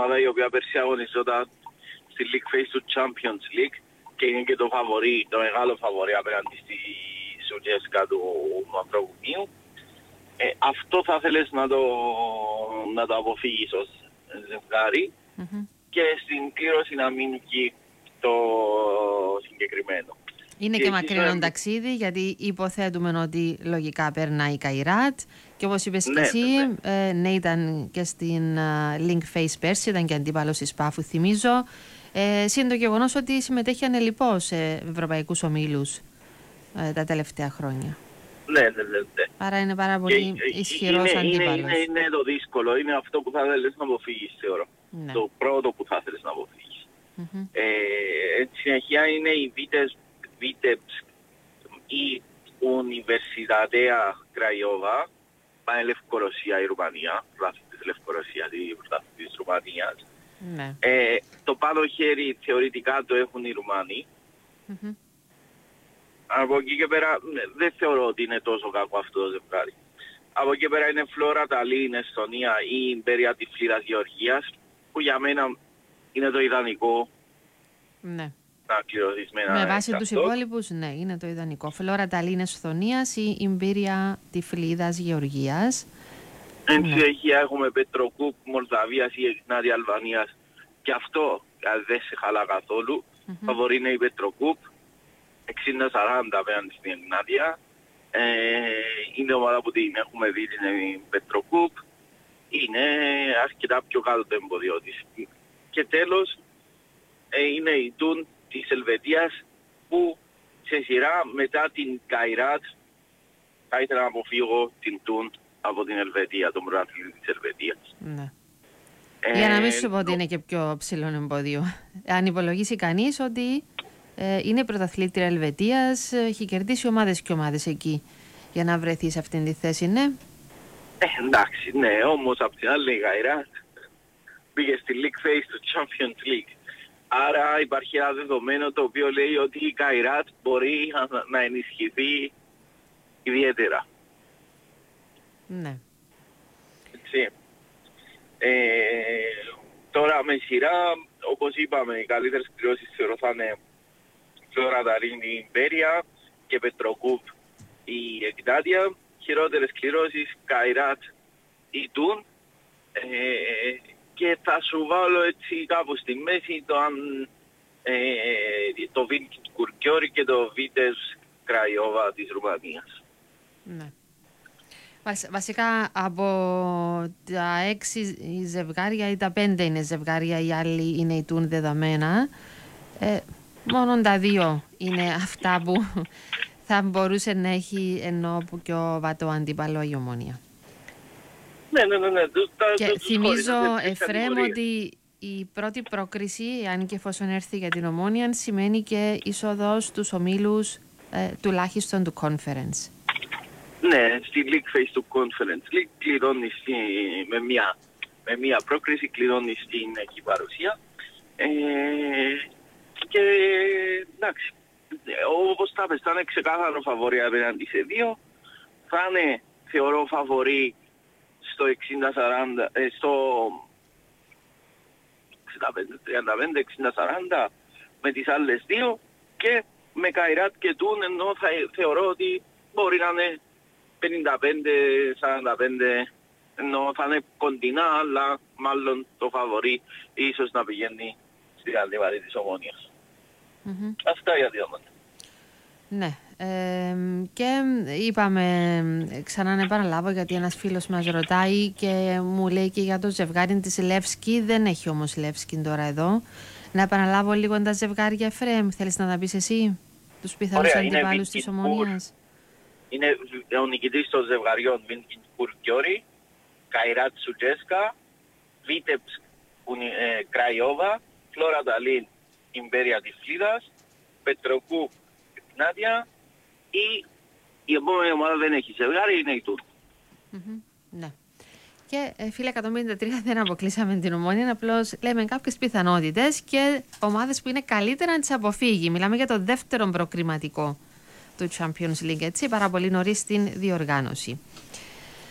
ομάδα η οποία πέρσι αγωνιζόταν στη League Phase του Champions League και είναι και το μεγάλο φαβορί απέναντι στη Σουτζέσκα του Μαυροβουνίου. Αυτό θα θέλεις να το αποφύγεις ως ζευγάρι και στην κλήρωση να μείνει εκεί το συγκεκριμένο. Είναι και μακρινό ταξίδι, γιατί υποθέτουμε ότι λογικά περνάει η Καϊράτ και όπως είπες και εσύ, ναι, ήταν και στην Link Face πέρσι, ήταν και αντίπαλος της Πάφου, θυμίζω. Συν το γεγονός ότι συμμετέχει ανελιπώς σε ευρωπαϊκούς ομίλους τα τελευταία χρόνια. Ναι. Άρα είναι πάρα πολύ ισχυρός αντίπαλος. Είναι το δύσκολο, είναι αυτό που θα θέλεις να αποφύγεις, θεωρώ. Ναι. Το πρώτο που θα θέλεις να αποφύγεις. Στη συνεχεία είναι οι Βίτεψ, η Universitatea Craiova, πάνε Λευκορωσία η Ρουμανία, πρωτάθλημα της Λευκορωσίας, η πρωτάθλημα της Ρουμανίας. Ναι. Το πάνω χέρι θεωρητικά το έχουν οι Ρουμάνοι. Από εκεί και πέρα δεν θεωρώ ότι είναι τόσο κακό αυτό το ζευγάρι. Από εκεί και πέρα είναι Φλόρα Ταλίν, Εστονία ή Ιμπέρια Τυφλίδας Γεωργίας, που για μένα είναι το ιδανικό. Ναι. Να κληρωθείς με βάση τους υπόλοιπους, ναι, είναι το ιδανικό. Φλόρα Ταλίν Εσθονίας ή Ιμπήρια Τυφλίδας Γεωργίας. Εν συνεχεία έχουμε Πετροκούπ Μολδαβίας ή Εγνάδια Αλβανίας. Και αυτό δεν σε χαλά καθόλου. Φαβορεί είναι η Πετροκούπ 60-40 απέναντι στην Εγνάδια. Είναι ομάδα που την έχουμε δει, την Πετροκούπ. Είναι αρκετά πιο κάτω το εμποδίο της. Και τέλος είναι η Τούν της Ελβετίας, που σε σειρά μετά την Καϊράτ θα ήθελα να αποφύγω την Τούν από την Ελβετία, τον πρωταθλητή της Ελβετίας. Ναι. Για να μην σου πω ότι είναι και πιο ψηλό εμπόδιο. Αν υπολογίσει κανείς ότι είναι πρωταθλήτρια Ελβετίας, έχει κερδίσει ομάδες και ομάδες εκεί για να βρεθεί σε αυτήν τη θέση, ναι. Εντάξει, ναι, όμως από την άλλη η Καϊράτ πήγε στη League Phase του Champions League. Άρα υπάρχει ένα δεδομένο το οποίο λέει ότι η Καϊράτ μπορεί να ενισχυθεί ιδιαίτερα. Ναι. Έτσι. Τώρα με σειρά, όπως είπαμε, οι καλύτερες κληρώσεις θεωρώ θα είναι Φλόρα Ταλίν η Ιμπέρια και Πετροκούπ η Εγνάδια. Χειρότερες κληρώσεις Καϊράτ η Τούν. Και θα σου βάλω έτσι κάπου στη μέση το Βίνκιτ Κουρκιόρι και το Βίτες Κραϊόβα της Ρουμανίας. Ναι. Βασικά από τα 6 ζευγάρια ή τα 5 είναι ζευγάρια, οι άλλοι είναι η Τούν δεδομένα. Μόνο τα 2 είναι αυτά που θα μπορούσε να έχει, ενώ που και ο βατό αντίπαλο η Ομόνοια. Ναι. Και θυμίζω, Εφραίμ, ότι η πρώτη πρόκριση, αν και εφόσον έρθει για την Ομόνοια, σημαίνει και είσοδο στους ομίλους τουλάχιστον του Conference. Ναι, στη League Phase του Conference League κληρώνεις με μία πρόκριση, κληρώνεις την εκεί παρουσία. Και εντάξει, όπως τα πες, θα είναι ξεκάθαρο φαβορί απέναντι σε 2. Θα είναι, θεωρώ, φαβορί στο 60-40, στο 65-35-60-40 με τις άλλες 2, και με Καϊράτ και Τούν, ενώ θα θεωρώ ότι μπορεί να είναι 55-45, ενώ θα είναι κοντινά, αλλά μάλλον το φαβορί ίσως να πηγαίνει στην αντίπαλη της Ομόνοιας. Αυτά για δύο μάτια. Ναι. Και είπαμε, ξανά να επαναλάβω, γιατί ένας φίλος μας ρωτάει και μου λέει και για το ζευγάρι της Λεύσκη. Δεν έχει όμως Λεύσκη τώρα εδώ. Να επαναλάβω λίγο τα ζευγάρια, Εφραίμ. Θέλεις να τα πεις εσύ, τους πιθανούς αντιπάλους της Ομονίας? Είναι ο νικητής των ζευγαριών Βίνκιτ Κουρκιόρι, Καϊράτ Σουτζέσκα, Βίτεψ Κραϊόβα, Φλόρα Ταλίν Ιμπέρια Τυφλίδας, Πετροκούπ Εγνάδια, ή η επόμενη ομάδα δεν έχει ζευγάρι, είναι η Τούρκ. Ναι. Και φίλε 153, δεν αποκλείσαμε την Ομόνοια, απλώς λέμε κάποιες πιθανότητες και ομάδες που είναι καλύτερα να τις αποφύγει. Μιλάμε για το δεύτερο προκριματικό του Champions League, έτσι, πάρα πολύ νωρίς στην διοργάνωση.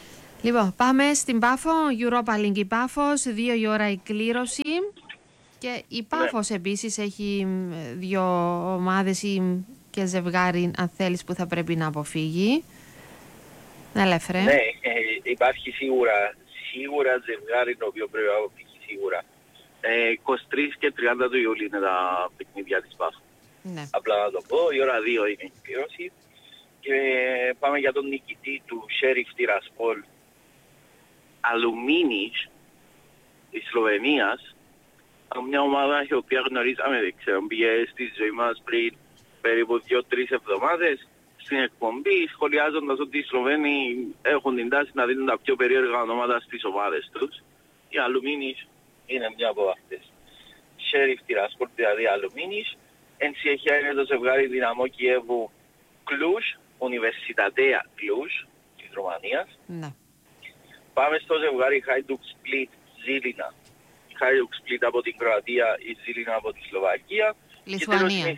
Λοιπόν, πάμε στην Πάφο, Europa League η Πάφος, 2 η ώρα η κλήρωση. Και η Πάφος επίσης έχει 2 ομάδες και ζευγάρι, αν θέλεις, που θα πρέπει να αποφύγει. Ελεύθερε. Ναι, υπάρχει σίγουρα ζευγάρι το οποίο πρέπει να αποφύγει σίγουρα. 23 και 30 του Ιούλη είναι τα παιχνίδια της Πάφου. Ναι. Απλά να το πω, η ώρα 2 είναι η κλήρωση. Και πάμε για τον νικητή του Sheriff Tiraspol Αλουμίνης της Σλοβενίας. Μια ομάδα η οποία γνωρίζαμε, δεν ξέρω, πήγε στη ζωή μας πριν περίπου 2-3 εβδομάδες στην εκπομπή, σχολιάζοντας ότι οι Σλοβαίνοι έχουν την τάση να δίνουν τα πιο περίεργα ονόματα στις ομάδες τους. Η Αλουμίνης είναι μια από αυτές. Sheriff Tiraspol, δηλαδή Αλουμίνης. Εν συνεχεία είναι το ζευγάρι Δυναμό Κιέβου Κλουζ, Universitatea Cluj της Ρουμανίας. Ναι. Πάμε στο ζευγάρι Hajduk Split Ζήλινα. Η Hajduk Split από την Κροατία, η Ζήλινα από τη Σλοβακία. Λιθουανία.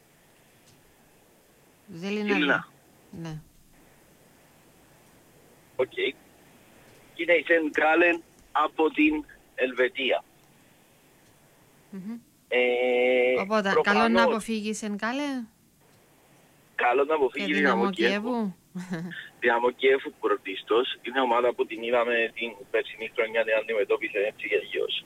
Ζήλινα. Ναι. Οκ. Και είναι η Σεν Γκάλεν από την Ελβετία. Οπότε, καλό να αποφύγει η Σεν Γκάλεν. Καλό να αποφύγει και Δυναμό Κιέβου. Δυναμό Κιέβου πρωτίστως. Είναι ομάδα που την είδαμε την περσινή χρονιά να αντιμετώπισε έτσι και αλλιώς.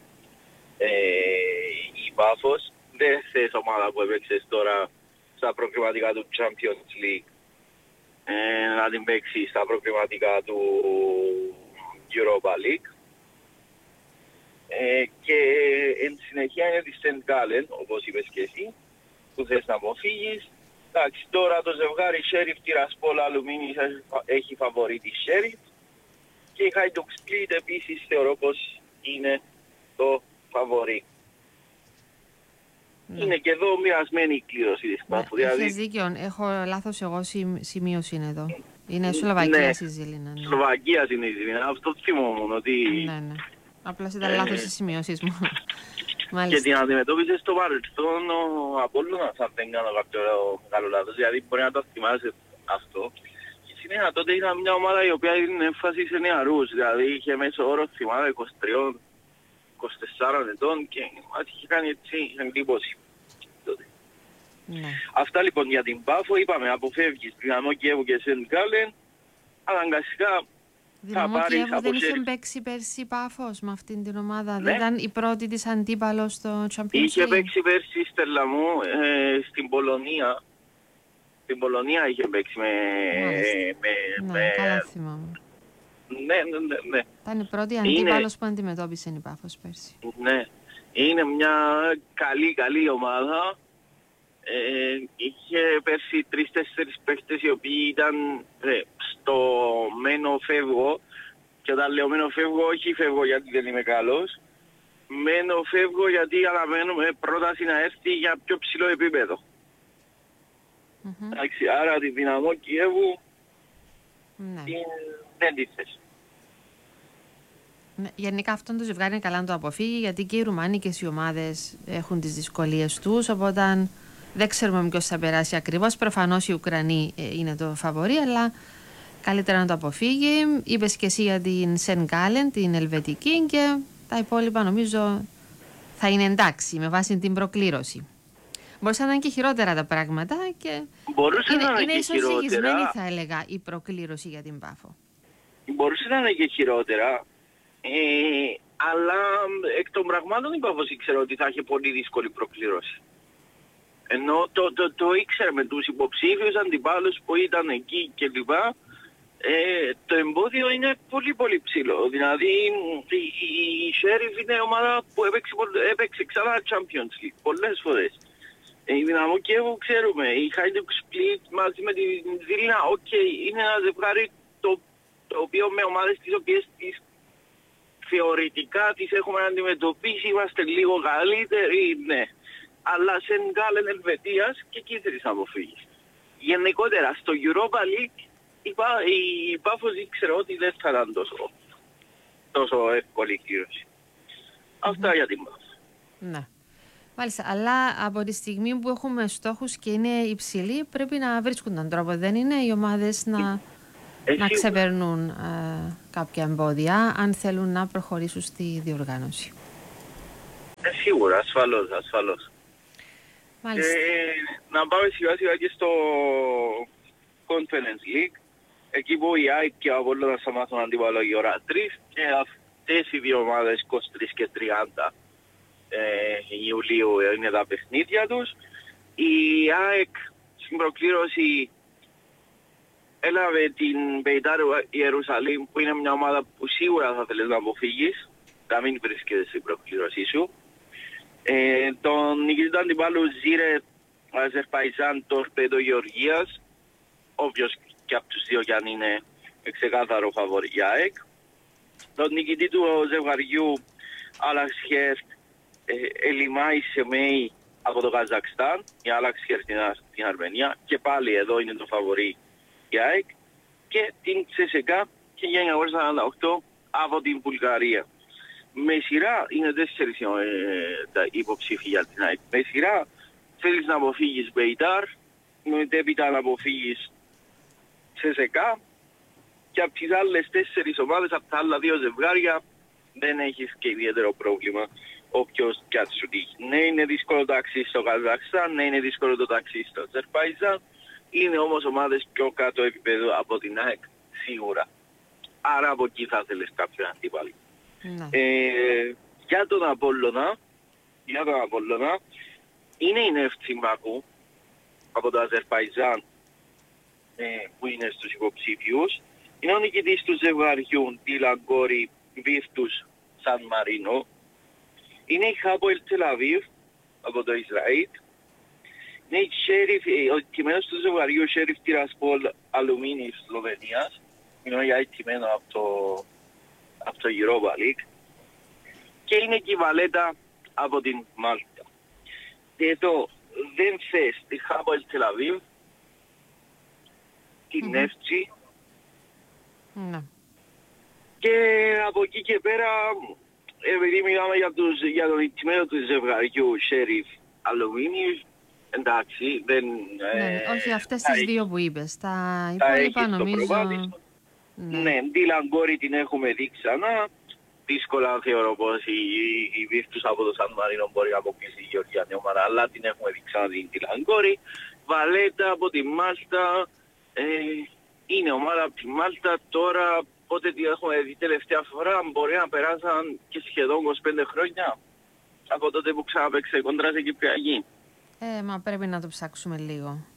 Η Πάφος δεν θες ομάδα που έπαιξες τώρα στα προκριματικά του Champions League να την παίξει στα προκριματικά του Europa League. Και εν συνεχεία είναι τη St. Gallen, όπως είπες και εσύ, που θες να αποφύγεις. Εντάξει, τώρα το ζευγάρι Sheriff Tiraspol Αλουμίνης έχει φαβορί τη Sheriff και η Hajduk Split επίσης θεωρώ πως είναι το φαβορί. Ναι. Είναι και εδώ μοιρασμένη η κλήρωση της Πάφου. Δηλαδή... Έχεις δίκιο, έχω λάθος εγώ, σημείωση είναι εδώ. Είναι Σλοβακία η Ζήλινα. Ναι. Σλοβακία είναι η Ζήλινα, αυτό θυμόμουν ότι... Ναι. Απλώς ήταν λάθος οι σημειώσεις μου. Και την αντιμετώπισε στο παρελθόν ο Απόλλωνας, αν δεν κάνω κάποιο καλό λάθος, δηλαδή μπορεί να το θυμάσαι αυτό. Και συνέχεια τότε ήταν μια ομάδα η οποία είναι έμφαση σε νεαρούς, δηλαδή είχε μέσο όρο θυμάμαι 23-24 ετών και μας είχε κάνει έτσι εντύπωση τότε. Ναι. Αυτά λοιπόν για την Πάφο, είπαμε αποφεύγεις Δυναμό Κιέβου και Σεντ Γκάλεν, αναγκαστικά Δυναμό Κιέβου δεν είχε παίξει πέρσι η Πάφος με αυτήν την ομάδα, δεν ήταν η πρώτη της αντίπαλος στο Champions League. Είχε παίξει πέρσι η Στέλλα μου στην Πολωνία. Στην Πολωνία είχε παίξει Ναι, καλά θυμάμαι. Ναι. Ήταν η πρώτη αντίπαλος που αντιμετώπισε η Πάφος πέρσι. Ναι, είναι μια καλή ομάδα. Είχε πέρσι 3-4 παίχτες οι οποίοι ήταν στο μένω φεύγω, και όταν λέω μένω φεύγω όχι φεύγω γιατί δεν είμαι καλός, μένω φεύγω γιατί αναμένουμε πρόταση να έρθει για πιο ψηλό επίπεδο. Εντάξει, άρα τη Δυναμό Κιέβου δεν τη θες. Γενικά αυτό το ζευγάρι είναι καλά να το αποφύγει, γιατί και οι Ρουμάνικες οι ομάδες έχουν τις δυσκολίες τους, οπότε δεν ξέρουμε ποιος θα περάσει ακριβώς. Προφανώς οι Ουκρανοί είναι το φαβορί, αλλά καλύτερα να το αποφύγει. Είπες και εσύ για την Σεν Γκάλεν, την Ελβετική, και τα υπόλοιπα νομίζω θα είναι εντάξει με βάση την προκλήρωση. Μπορούσε να είναι και χειρότερα τα πράγματα και είναι ισοσυγισμένη, θα έλεγα, η προκλήρωση για την Πάφο. Μπορούσε να είναι και χειρότερα, αλλά εκ των πραγμάτων η Πάφος ήξερε ότι θα είχε πολύ δύσκολη προκλήρωση. Ενώ το ήξερε με τους υποψήφιους αντιπάλους που ήταν εκεί κλπ. Το εμπόδιο είναι πολύ ψηλό. Δηλαδή η Sheriff είναι ομάδα που έπαιξε ξανά Champions League πολλές φορές. Η Δυναμό Κιέβου ξέρουμε, η Hajduk Split μαζί με την Ζήλινα, είναι ένα ζευγάρι το οποίο με ομάδες τις οποίες θεωρητικά τις έχουμε αντιμετωπίσει, είμαστε λίγο καλύτεροι, ναι. Αλλά σε Γκάλεν Ελβετίας και εκεί θέλεις να αποφύγεις. Γενικότερα στο Europa League η Πάφος ήξερε ότι δεν θα ήταν τόσο εύκολη κλήρωση. Αυτά για την Πάφος. Ναι. Μάλιστα, αλλά από τη στιγμή που έχουμε στόχους και είναι υψηλοί, πρέπει να βρίσκουν τον τρόπο, δεν είναι οι ομάδες να να ξεπερνούν κάποια εμπόδια αν θέλουν να προχωρήσουν στη διοργάνωση. Σίγουρα, ασφαλώς. Να πάμε σιγά σιγά και στο Conference League, εκεί που η ΑΕΚ και ο Απόλλωνας θα μάθουν αντίπαλο η ώρα 3 και αυτές οι δύο ομάδες 23 και 30 Ιουλίου είναι τα παιχνίδια τους. Η ΑΕΚ στην προκλήρωση έλαβε την Μπεϊτάρ Ιερουσαλήμ, που είναι μια ομάδα που σίγουρα θα θέλεις να αποφύγεις, να μην βρίσκεται στην προκλήρωσή σου. Τον νικητή του αντιπάλου Ζήρε Αζερπαϊτζάν Τορπέδο Γεωργίας, όποιος και από τους δύο κι αν είναι ξεκάθαρο φαβορί για ΑΕΚ. Τον νικητή του ζευγαριού Αλαξχέρτ Ελιμάη Σεμέη από το Καζακστάν, η Αλαξχέρτ στην Αρμενία, και πάλι εδώ είναι το φαβορί για ΑΕΚ, και την Τσεσεκά 1948 από την Βουλγαρία. Με σειρά είναι 4 τα υποψήφοι για την ΑΕΚ. Με σειρά θέλεις να αποφύγεις Μπεϊτάρ, μετέπειτα να αποφύγεις Τσεσεκά, και από τις άλλες 4 ομάδες, από τα άλλα 2 ζευγάρια, δεν έχεις και ιδιαίτερο πρόβλημα όποιος κι αν σου τύχει. Ναι, είναι δύσκολο το ταξίδι στο Καζακστάν, ναι, είναι δύσκολο το ταξίδι στο Αζερπαϊτζάν, είναι όμως ομάδες πιο κάτω επίπεδο από την ΑΕΚ, σίγουρα. Άρα από εκεί θα θέλεις κάποιον αντίπαλο. Για τον Απόλλωνα, είναι η Νεύτη Μπακού από το Αζερπαϊτζάν, που είναι στους υποψήφιους. Είναι ο νικητής του ζευγαριού Τιλαγκόρη Βίρτους Σαν Μαρίνο. Είναι η Χάπολ Τελαβίβ από το Ισραήλ. Είναι ο κειμένος του ζευγαριού Σέριφ Τιρασπόλ Αλουμίνη Σλοβενίας. Είναι για κειμένο από το Europa League. Και είναι και η Βαλέτα από την Μάλτα. Εδώ δεν θες τη Χάπολ Τελαβίβ, την Νεύτσι, και από εκεί και πέρα, επειδή μιλάμε για τον ηττημένο του ζευγαριού Σέριφ Αλουμίνη, εντάξει, δεν... όχι, αυτές τις δύο που είπες, τα υπόλοιπα νομίζω... Ναι, την Λαγκόρη την έχουμε δει ξανά. Δύσκολα θεωρώ πως η Βίρτους από το Σαν Μαρίνο μπορεί να αποκλείσει η Γεωργιανή ομάδα, αλλά την έχουμε δει ξανά την Λαγκόρη. Βαλέτα από τη Μάλτα, είναι ομάδα από τη Μάλτα τώρα. Πότε την έχουμε δει τελευταία φορά? Μπορεί να περάσαν και σχεδόν 25 χρόνια από τότε που ξαναπαίξε κοντρά σε Κυπριακή. Μα πρέπει να το ψάξουμε λίγο.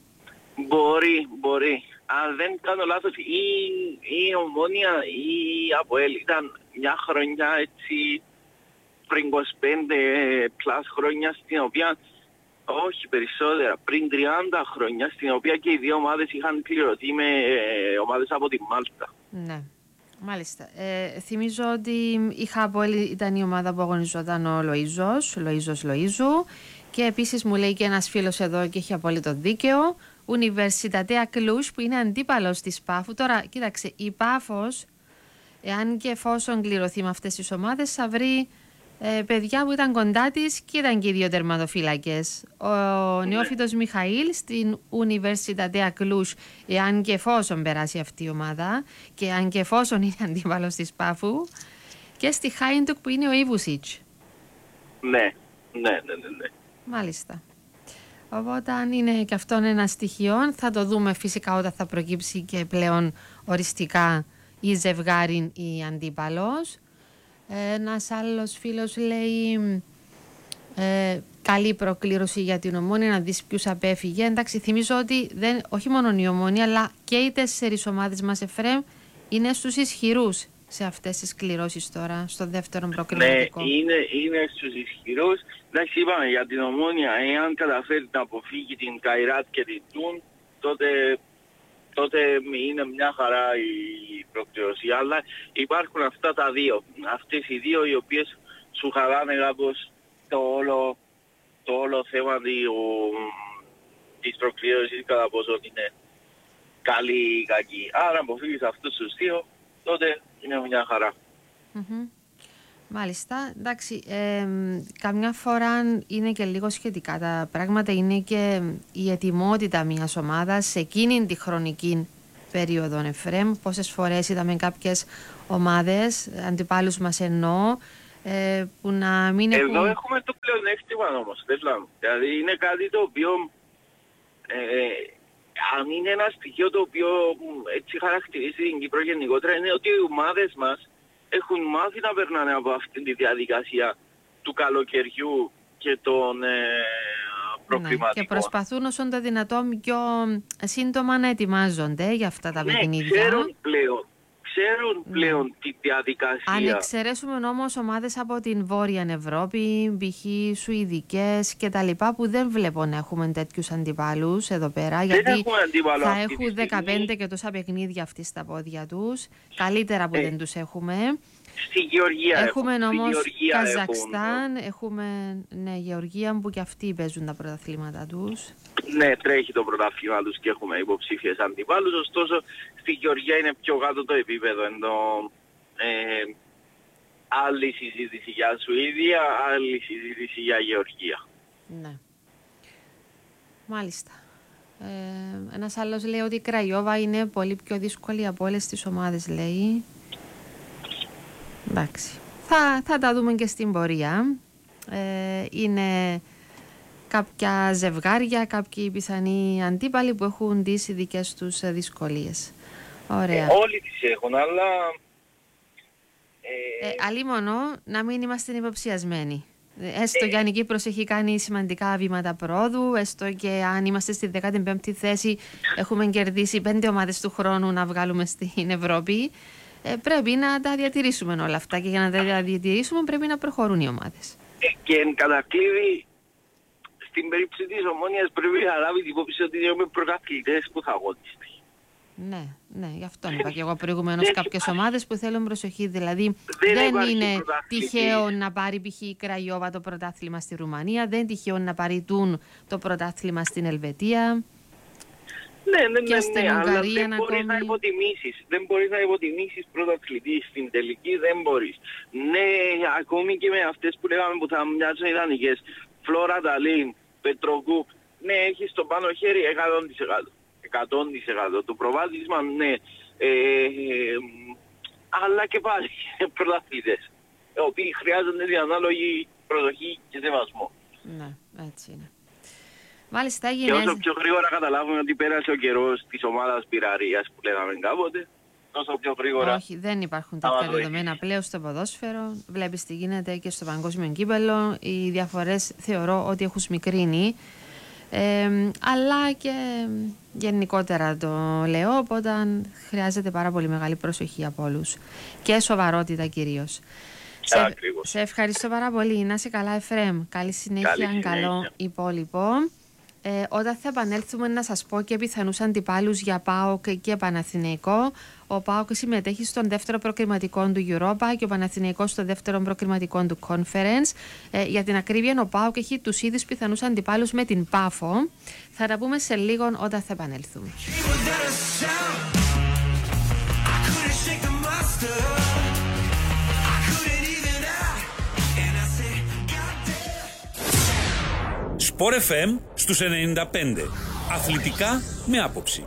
Μπορεί. Αν δεν κάνω λάθος, η Ομόνια ή η ΑΠΟΕΛ ήταν μια χρονιά έτσι πριν 25 πλάς χρόνια, στην οποία, όχι περισσότερα, πριν 30 χρόνια, στην οποία και οι δύο ομάδες είχαν κληρωθεί με ομάδες από τη Μάλτα. Ναι. Μάλιστα. Θυμίζω ότι η Χάπολ ήταν η ομάδα που αγωνιζόταν ο Λοΐζου, και επίσης μου λέει και ένας φίλος εδώ και έχει απόλυτο δίκαιο, Universitatea Cluj, που είναι αντίπαλος της Πάφου. Τώρα κοίταξε, η Πάφος, εάν και εφόσον κληρωθεί με αυτές τις ομάδες, θα βρει παιδιά που ήταν κοντά της και ήταν και οι δύο τερματοφύλακες. Ο νεόφυτος Μιχαήλ στην Universitatea Cluj, εάν και εφόσον περάσει αυτή η ομάδα και αν και εφόσον είναι αντίπαλος της Πάφου, και στη Χάιντουκ που είναι ο Ιβουσίτς. Ναι. Μάλιστα. Οπότε αν είναι και αυτόν ένα στοιχείο, θα το δούμε φυσικά όταν θα προκύψει και πλέον οριστικά η ζευγάριν ή αντίπαλος. Ένας άλλος φίλος λέει καλή προκλήρωση για την Ομόνια, να δεις ποιους απέφυγε. Εντάξει, θυμίζω ότι όχι μόνο η Ομόνια, αλλά και οι 4 ομάδες μας, Εφραίμ, είναι στους ισχυρούς σε αυτές τις κληρώσεις τώρα, στο δεύτερο προκριματικό. Ναι, είναι στους ισχυρούς. Εντάξει, είπαμε για την Ομόνια, εάν καταφέρει να αποφύγει την Καϊράτ και την Τούν, τότε είναι μια χαρά η προκλήρωση. Αλλά υπάρχουν αυτά τα δύο. Αυτές οι δύο οι οποίες σου χαράνε κάπως το όλο θέμα της προκλήρωσης, κατά πόσο είναι καλή ή κακή. Άρα αποφύγεις αυτούς τους δύο, τότε είναι μια χαρά. Μάλιστα, εντάξει, καμιά φορά είναι και λίγο σχετικά τα πράγματα, είναι και η ετοιμότητα μιας ομάδας σε εκείνη τη χρονική περίοδο, Εφραίμ? Πόσες φορές είδαμε κάποιες ομάδες, αντιπάλους μας εννοώ, που να μην έχουν... Εδώ έχουμε το πλεονέκτημα όμως, δηλαδή είναι κάτι το οποίο, αν είναι ένα στοιχείο το οποίο έτσι χαρακτηρίζει την Κύπρο γενικότερα, είναι ότι οι ομάδες μας έχουν μάθει να περνάνε από αυτή τη διαδικασία του καλοκαιριού και των προκληματικών. Και προσπαθούν όσο το δυνατόν πιο σύντομα να ετοιμάζονται για αυτά τα παιχνίδια. Ξέρουν πλέον τη διαδικασία. Αν εξαιρέσουμε όμως ομάδες από την Βόρεια Ευρώπη, π.χ. Σουηδικές και τα λοιπά, που δεν βλέπω να έχουμε τέτοιους αντιπάλους εδώ πέρα, γιατί θα έχουν 15 και τόσα παιχνίδια αυτοί στα πόδια τους, καλύτερα που δεν τους έχουμε. Στη Γεωργία έχουμε όμως Καζακστάν, έχουμε Γεωργία που και αυτοί παίζουν τα πρωταθλήματα τους. Ναι, τρέχει το πρωτάθλημα τους και έχουμε υποψήφιες αντιπάλους, ωστόσο στη Γεωργία είναι πιο κάτω το επίπεδο, ενώ άλλη συζήτηση για Σουηδία, άλλη συζήτηση για Γεωργία. Ναι. Μάλιστα. Ένας άλλος λέει ότι η Κραϊόβα είναι πολύ πιο δύσκολη από όλες τις ομάδες, λέει. Εντάξει. Θα τα δούμε και στην πορεία. Είναι κάποια ζευγάρια, κάποιοι πιθανοί αντίπαλοι που έχουν τις δικές τους δυσκολίες. Ωραία. Όλοι τις έχουν, αλλά... Αλλήμωνο να μην είμαστε υποψιασμένοι. Έστω και αν η Κύπρος έχει κάνει σημαντικά βήματα πρόοδου, έστω και αν είμαστε στη 15η θέση, έχουμε κερδίσει 5 ομάδες του χρόνου να βγάλουμε στην Ευρώπη. Πρέπει να τα διατηρήσουμε όλα αυτά, και για να τα διατηρήσουμε πρέπει να προχωρούν οι ομάδες. Και εν κατακλείδη, στην περίπτωση της Ομόνοιας πρέπει να λάβει την υπόψη ότι έχουμε πρωταθλητές που θα αγωνιστεί. Ναι, γι' αυτό είπα και εγώ προηγουμένως κάποιες ομάδες που θέλουν προσοχή. Δηλαδή δεν είναι τυχαίο να πάρει π.χ. η Κραϊόβα το πρωτάθλημα στη Ρουμανία, δεν είναι τυχαίο να πάρει Τούν το πρωτάθλημα στην Ελβετία. Ναι, αλλά δεν μπορείς να υποτιμήσεις πρωταθλητή στην τελική, δεν μπορείς. Ναι, ακόμη και με αυτές που λέγαμε που θα μοιάζουν ιδανικές, Φλόρα Ταλίν, Πετροκούπ, ναι, έχεις το πάνω χέρι 100%. Το προβάδισμα, ναι, αλλά και πάλι πρωταθλητές, οι οποίοι χρειάζονται την ανάλογη προσοχή και σεβασμό. Ναι, έτσι είναι. Μάλιστα, και όσο πιο γρήγορα καταλάβουμε ότι πέρασε ο καιρός της ομάδας πειραρίας που λέγαμε κάποτε, τόσο πιο γρήγορα... Όχι, δεν υπάρχουν τέτοια δεδομένα πλέον στο ποδόσφαιρο. Βλέπεις τι γίνεται και στο παγκόσμιο κύπελλο. Οι διαφορές θεωρώ ότι έχουν σμικρύνει. Αλλά και γενικότερα το λέω, οπότε χρειάζεται πάρα πολύ μεγάλη προσοχή από όλους. Και σοβαρότητα κυρίως. Σε ευχαριστώ πάρα πολύ. Να είσαι καλά, Εφραίμ. Καλή συνέχεια, καλό υπόλοιπο. Όταν θα επανέλθουμε να σας πω και πιθανούς αντιπάλους για ΠΑΟΚ και Παναθηναϊκό. Ο ΠΑΟΚ συμμετέχει στον δεύτερο προκριματικό του Europa και ο Παναθηναϊκός στο δεύτερο προκριματικό του Conference. Για την ακρίβεια, ο ΠΑΟΚ έχει τους ίδιους πιθανούς αντιπάλους με την ΠΑΦΟ. Θα τα πούμε σε λίγο όταν θα επανέλθουμε. Sport FM στους 95. Αθλητικά με άποψη.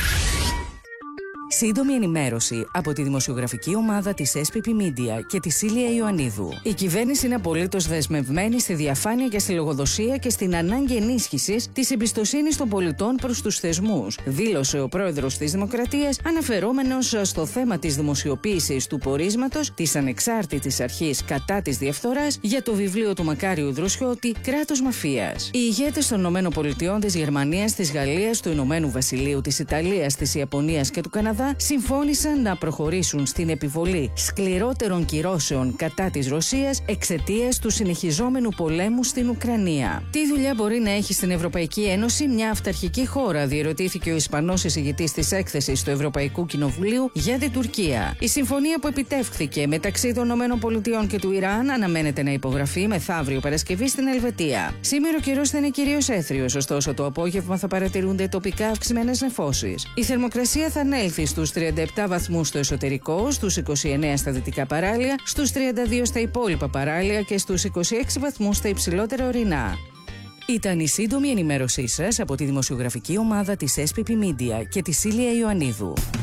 Σύντομη ενημέρωση από τη δημοσιογραφική ομάδα της SPP Media και τη Σίλια Ιωαννίδου. Η κυβέρνηση είναι απολύτως δεσμευμένη στη διαφάνεια και στη λογοδοσία και στην ανάγκη ενίσχυσης της εμπιστοσύνης των πολιτών προς τους θεσμούς, δήλωσε ο πρόεδρος της Δημοκρατίας, αναφερόμενος στο θέμα της δημοσιοποίησης του πορίσματος της ανεξάρτητης αρχής κατά της διαφθοράς για το βιβλίο του Μακάριου Δροσιώτη «Κράτος Μαφίας». Οι ηγέτες των ΗΠΑ, της Γερμανίας, της Γαλλίας, του Ηνωμένου Βασιλείου, της Ιταλίας, της Ιαπωνίας και του Καναδά συμφώνησαν να προχωρήσουν στην επιβολή σκληρότερων κυρώσεων κατά της Ρωσίας εξαιτίας του συνεχιζόμενου πολέμου στην Ουκρανία. Τι δουλειά μπορεί να έχει στην Ευρωπαϊκή Ένωση μια αυταρχική χώρα, διερωτήθηκε ο Ισπανός εισηγητής της έκθεσης του Ευρωπαϊκού Κοινοβουλίου για την Τουρκία. Η συμφωνία που επιτεύχθηκε μεταξύ των ΗΠΑ και του Ιράν αναμένεται να υπογραφεί μεθαύριο Παρασκευή στην Ελβετία. Σήμερα ο καιρός θα είναι κυρίως έθριος, ωστόσο το απόγευμα θα παρατηρούνται τοπικά αυξημένες νεφώσεις. Η θερμοκρασία θα ανέλθει στους 37 βαθμούς στο εσωτερικό, στους 29 στα δυτικά παράλια, στους 32 στα υπόλοιπα παράλια και στους 26 βαθμούς στα υψηλότερα ορεινά. Ήταν η σύντομη ενημέρωσή σας από τη δημοσιογραφική ομάδα της SPP Media και τη Σίλια Ιωαννίδου.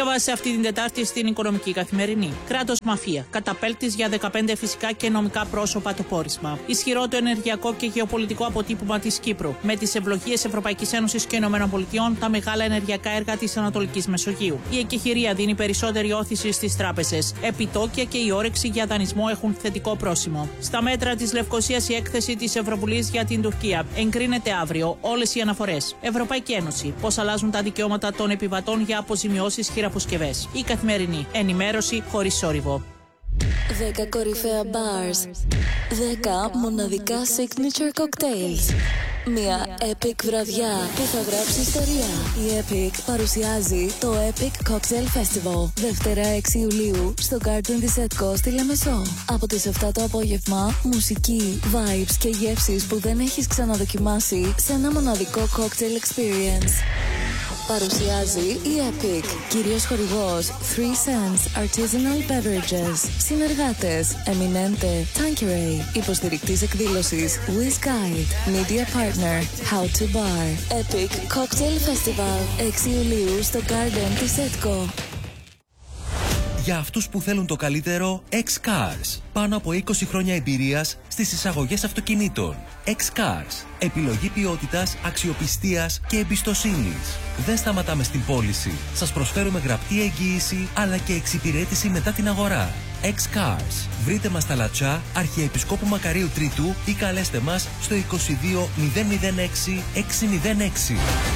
Διάβασε αυτή την Τετάρτη στην Οικονομική Καθημερινή. Κράτος μαφία. Καταπέλτης για 15 φυσικά και νομικά πρόσωπα το πόρισμα. Ισχυρό το ενεργειακό και γεωπολιτικό αποτύπωμα της Κύπρου. Με τις ευλογίες Ευρωπαϊκής Ένωσης και ΗΠΑ, τα μεγάλα ενεργειακά έργα της Ανατολικής Μεσογείου. Η εκεχηρία δίνει περισσότερη όθηση στις τράπεζες. Επιτόκια και η όρεξη για δανεισμό έχουν θετικό πρόσημο. Στα μέτρα της Λευκωσίας, η έκθεση της Ευρωβουλής για την Τουρκία. Εγκρίνεται αύριο όλες οι αναφορές. Ευρωπαϊκή Ένωση. Πώς αλλάζουν τα δικαιώματα των επιβατών για αποζημιώσεις χειραποσκευές. Η Καθημερινή. Ενημέρωση χωρίς σόρυβο. 10 κορυφαία bars. 10 μοναδικά signature cocktails. Μια epic βραδιά που θα γράψει ιστορία. Η Epic παρουσιάζει το Epic Cocktail Festival. Δευτέρα 6 Ιουλίου στο Garden της Ετκο στη Λεμεσό. Από τις 7 το απόγευμα, μουσική, vibes και γεύσεις που δεν έχεις ξαναδοκιμάσει σε ένα μοναδικό cocktail experience. Παρουσιάζει η Epic. Κύριος χορηγός 3 Cents Artisanal Beverages. Συνεργάτες Eminente, Tanqueray. Υποστηρικτής εκδήλωσης Whiz Guide. Media Partner How to Bar. Epic Cocktail Festival 6 Ιουλίου στο Garden της Ετκο. Για αυτούς που θέλουν το καλύτερο, X-Cars. Πάνω από 20 χρόνια εμπειρίας στις εισαγωγές αυτοκινήτων. X-Cars. Επιλογή ποιότητας, αξιοπιστίας και εμπιστοσύνης. Δεν σταματάμε στην πώληση. Σας προσφέρουμε γραπτή εγγύηση αλλά και εξυπηρέτηση μετά την αγορά. X-Cars. Βρείτε μας στα Λατσά, Αρχιεπισκόπου Μακαρίου Τρίτου ή καλέστε μας στο 22 006 606.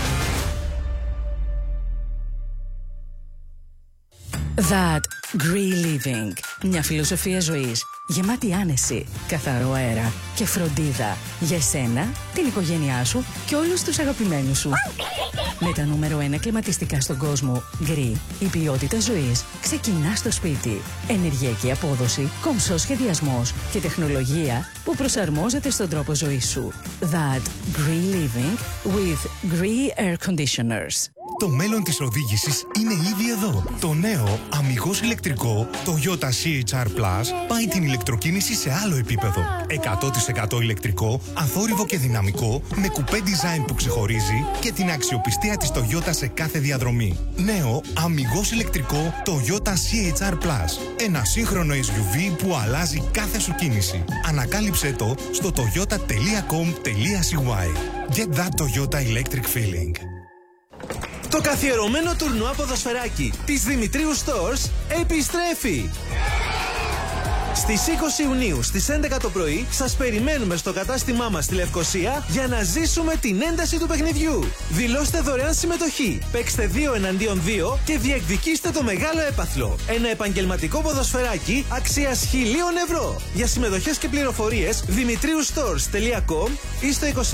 That Green Living. Μια φιλοσοφία ζωής γεμάτη άνεση, καθαρό αέρα και φροντίδα για εσένα, την οικογένειά σου και όλους τους αγαπημένους σου. Με τα νούμερο 1 κλιματιστικά στον κόσμο, Green, η ποιότητα ζωής ξεκινά στο σπίτι. Ενεργειακή απόδοση, κομψός σχεδιασμός και τεχνολογία που προσαρμόζεται στον τρόπο ζωής σου. That Green Living with Green Air Conditioners. Το μέλλον της οδήγησης είναι ήδη εδώ. Το νέο αμιγώς ηλεκτρικό Toyota CHR Plus πάει την ηλεκτροκίνηση σε άλλο επίπεδο. 100% ηλεκτρικό, αθόρυβο και δυναμικό, με κουπέ design που ξεχωρίζει και την αξιοπιστία της Toyota σε κάθε διαδρομή. Νέο αμιγώς ηλεκτρικό Toyota CHR Plus. Ένα σύγχρονο SUV που αλλάζει κάθε σου κίνηση. Ανακάλυψέ το στο toyota.com.cy. Get that Toyota electric feeling. Το καθιερωμένο τουρνουά ποδοσφαιράκι της Δημητρίου Stores επιστρέφει! Στις 20 Ιουνίου στις 11 το πρωί σας περιμένουμε στο κατάστημά μας στη Λευκωσία για να ζήσουμε την ένταση του παιχνιδιού. Δηλώστε δωρεάν συμμετοχή, παίξτε 2 εναντίον 2 και διεκδικήστε το μεγάλο έπαθλο. Ένα επαγγελματικό ποδοσφαιράκι αξίας 1.000 ευρώ. Για συμμετοχές και πληροφορίες dimitriustores.com ή στο 22 669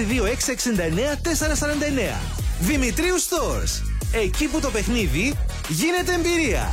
449. Δημητρίου Stores. Εκεί που το παιχνίδι γίνεται εμπειρία.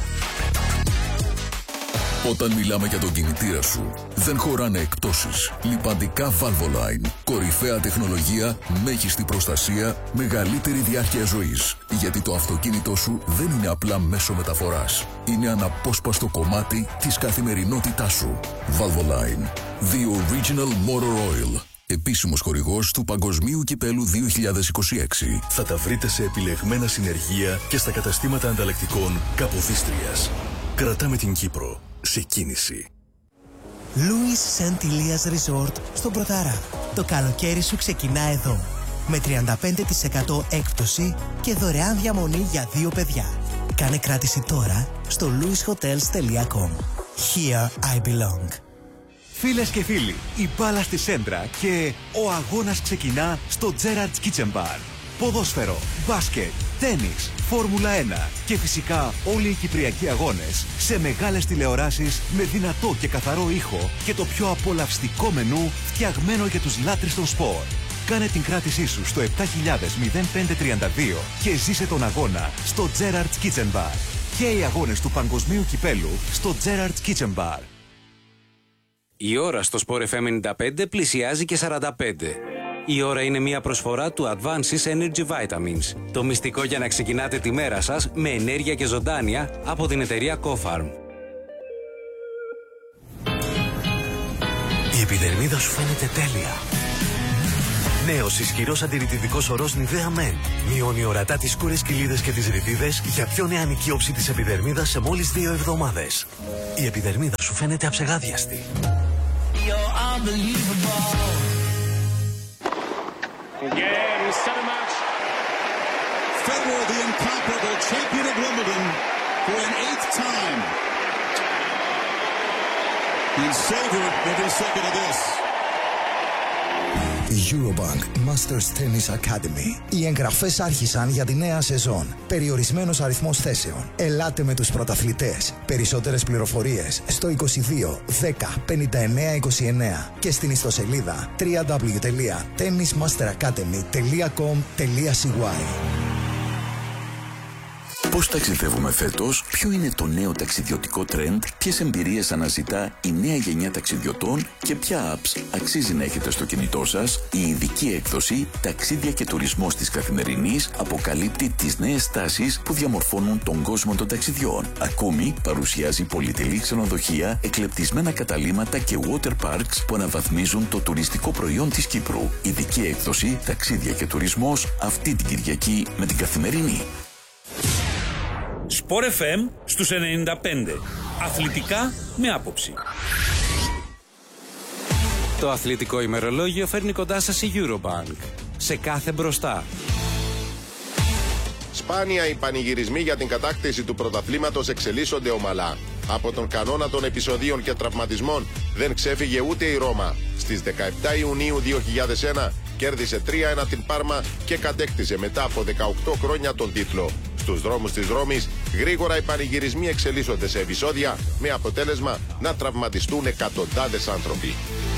Όταν μιλάμε για τον κινητήρα σου, δεν χωράνε εκπτώσεις. Λιπαντικά Valvoline. Κορυφαία τεχνολογία, μέγιστη προστασία, μεγαλύτερη διάρκεια ζωής. Γιατί το αυτοκίνητό σου δεν είναι απλά μέσο μεταφοράς. Είναι αναπόσπαστο κομμάτι της καθημερινότητάς σου. Valvoline. The Original Motor Oil. Επίσημος χορηγός του Παγκοσμίου Κυπέλου 2026. Θα τα βρείτε σε επιλεγμένα συνεργεία και στα καταστήματα ανταλλακτικών Καποδίστριας. Κρατάμε την Κύπρο σε κίνηση. Louis St. Elias Resort στον Πρωτάρα. Το καλοκαίρι σου ξεκινά εδώ. Με 35% έκπτωση και δωρεάν διαμονή για 2 παιδιά. Κάνε κράτηση τώρα στο louishotels.com. Here I belong. Φίλες και φίλοι, η μπάλα στη Σέντρα και ο αγώνας ξεκινά στο Gerrard's Kitchen Bar. Ποδόσφαιρο, μπάσκετ, τένις, Φόρμουλα 1 και φυσικά όλοι οι κυπριακοί αγώνες σε μεγάλες τηλεοράσεις με δυνατό και καθαρό ήχο και το πιο απολαυστικό μενού φτιαγμένο για τους λάτρεις των σπορ. Κάνε την κράτησή σου στο 7000-0532 και ζήσε τον αγώνα στο Gerrard's Kitchen Bar. Και οι αγώνες του Παγκοσμίου Κυπέλου στο Gerrard's Kitchen Bar. Η ώρα στο Sport FM 95 πλησιάζει και 45. Η ώρα είναι μια προσφορά του Advances Energy Vitamins. Το μυστικό για να ξεκινάτε τη μέρα σας με ενέργεια και ζωντάνια από την εταιρεία Cofarm. Η επιδερμίδα σου φαίνεται τέλεια. Νέος ισχυρός αντιρρητιδικός ορός Nivea Men. Μειώνει ορατά τις σκούρες κοιλίδες και τις ρητίδες για πιο νεανική όψη της επιδερμίδας σε μόλις 2 εβδομάδες. Η επιδερμίδα σου φαίνεται αψεγάδιαστη. Federer, the incomparable champion of Wimbledon for an 8th time. He savored every second of this. Eurobank Masters Tennis Academy. Οι εγγραφές άρχισαν για τη νέα σεζόν. Περιορισμένος αριθμός θέσεων. Ελάτε με τους πρωταθλητές. Περισσότερες πληροφορίες στο 22 10 59 29 και στην ιστοσελίδα www.tennismasteracademy.com.cy. Πώς ταξιδεύουμε φέτος, ποιο είναι το νέο ταξιδιωτικό τρέντ, ποιες εμπειρίες αναζητά η νέα γενιά ταξιδιωτών και ποια apps αξίζει να έχετε στο κινητό σας. Η ειδική έκδοση «Ταξίδια και τουρισμός» της Καθημερινής αποκαλύπτει τις νέες τάσεις που διαμορφώνουν τον κόσμο των ταξιδιών. Ακόμη παρουσιάζει πολυτελή ξενοδοχεία, εκλεπτισμένα καταλύματα και water parks που αναβαθμίζουν το τουριστικό προϊόν της Κύπρου. Ειδική έκδοση «Ταξίδια και τουρισμός» αυτή την Κυριακή με την Καθημερινή. Sport FM στους 95. Αθλητικά με άποψη. Το αθλητικό ημερολόγιο φέρνει κοντά σας η Eurobank. Σε κάθε μπροστά. Σπάνια οι πανηγυρισμοί για την κατάκτηση του πρωταθλήματος εξελίσσονται ομαλά. Από τον κανόνα των επεισοδίων και τραυματισμών δεν ξέφυγε ούτε η Ρώμα. Στις 17 Ιουνίου 2001 κέρδισε 3-1 την Πάρμα και κατέκτησε μετά από 18 χρόνια τον τίτλο. Στους δρόμους της Ρώμης γρήγορα οι πανηγυρισμοί εξελίσσονται σε επεισόδια με αποτέλεσμα να τραυματιστούν εκατοντάδες άνθρωποι.